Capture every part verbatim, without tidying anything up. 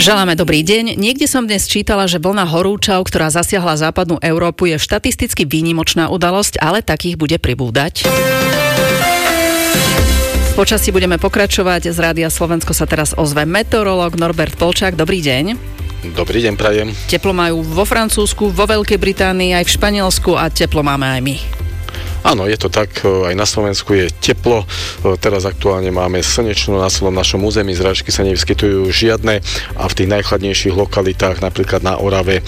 Želáme dobrý deň. Niekde som dnes čítala, že vlna horúčav, ktorá zasiahla západnú Európu, je štatisticky výnimočná udalosť, ale takých bude pribúdať. V počasí budeme pokračovať. Z Rádia Slovensko sa teraz ozve meteorológ Norbert Polčák. Dobrý deň. Dobrý deň, prajem. Teplo majú vo Francúzsku, vo Veľkej Británii, aj v Španielsku a teplo máme aj my. Áno, je to tak, aj na Slovensku je teplo, teraz aktuálne máme slnečno na celom našom území, zrážky sa nevyskytujú žiadne a v tých najchladnejších lokalitách, napríklad na Orave,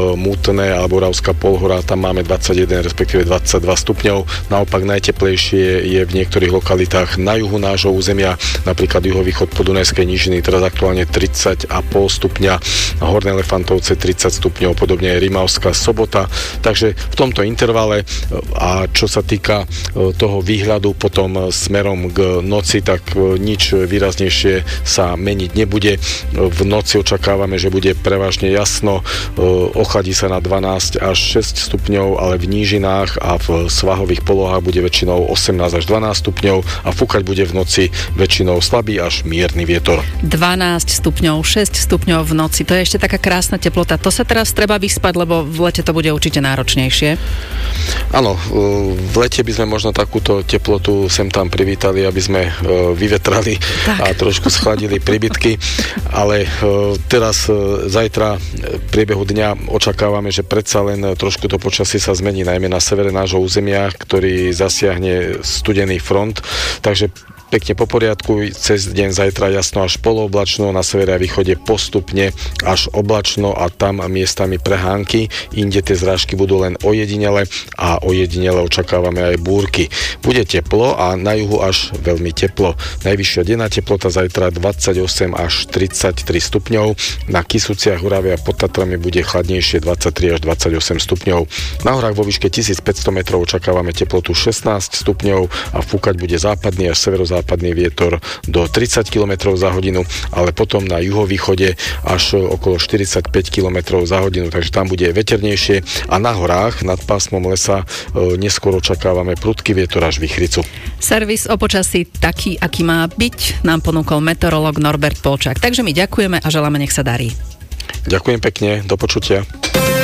Mútne alebo Oravská polhora, tam máme dvadsaťjeden, respektíve dvadsaťdva stupňov. Naopak najteplejšie je v niektorých lokalitách na juhu nášho územia, napríklad juhovýchod Podunajskej nížiny, teraz aktuálne tridsať celá päť stupňa, Horné Elefantovce tridsať stupňov, podobne aj Rimavská Sobota, takže v tomto intervale. A čo sa týka toho výhľadu potom smerom k noci, tak nič výraznejšie sa meniť nebude. V noci očakávame, že bude prevažne jasno, ochladí sa na dvanásť až šesť stupňov, ale v nížinách a v svahových polohách bude väčšinou osemnásť až dvanásť stupňov a fúkať bude v noci väčšinou slabý až mierny vietor. dvanásť stupňov, šesť stupňov v noci, to je ešte taká krásna teplota. To sa teraz treba vyspať, lebo v lete to bude určite náročnejšie. Áno, v lete by sme možno takúto teplotu sem tam privítali, aby sme e, vyvetrali tak. A trošku schladili príbytky, ale e, teraz e, zajtra v priebehu dňa očakávame, že predsa len trošku to počasie sa zmení, najmä na severe nášho územia, ktorý zasiahne studený front, takže pekne po poriadku, cez deň zajtra jasno až polooblačno, na severe a východe postupne až oblačno a tam miestami prehánky, inde tie zrážky budú len ojedinele a ojedinele očakávame aj búrky. Bude teplo a na juhu až veľmi teplo. Najvyššia denná teplota zajtra dvadsaťosem až tridsaťtri stupňov, na Kysuciach, Orave a pod Tatrami bude chladnejšie dvadsaťtri až dvadsaťosem stupňov. Na horách vo výške tisícpäťsto metrov očakávame teplotu šestnásť stupňov a fúkať bude západný až severozápadný západný vietor do tridsať kilometrov za hodinu, ale potom na juhovýchode až okolo štyridsaťpäť kilometrov za hodinu, takže tam bude veternejšie a na horách nad pásmom lesa e, neskôr očakávame prudký vietor až vichricu. Servis o počasí taký, aký má byť, nám ponúkol meteorológ Norbert Polčák. Takže my ďakujeme a želáme, nech sa darí. Ďakujem pekne, do počutia.